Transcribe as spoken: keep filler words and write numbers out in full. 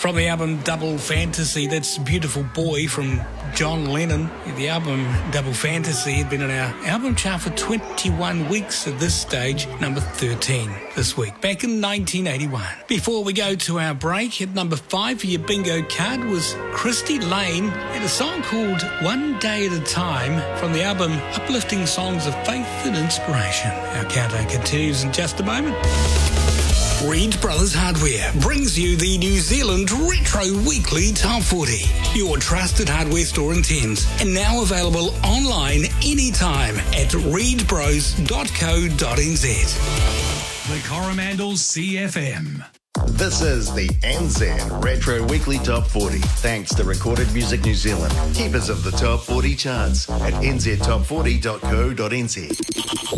From the album Double Fantasy, that's Beautiful Boy from John Lennon. The album Double Fantasy had been on our album chart for twenty-one weeks at this stage, number thirteen this week, back in nineteen eighty-one. Before we go to our break, at number five for your bingo card was Christy Lane and a song called One Day at a Time from the album Uplifting Songs of Faith and Inspiration. Our countdown continues in just a moment. Reed Brothers Hardware brings you the New Zealand Retro Weekly Top forty, your trusted hardware store in Thames, and now available online anytime at reed bros dot co dot n z. The Coromandel C F M. This is the N Z Retro Weekly Top forty, thanks to Recorded Music New Zealand, keepers of the Top forty charts at n z top forty dot co dot n z.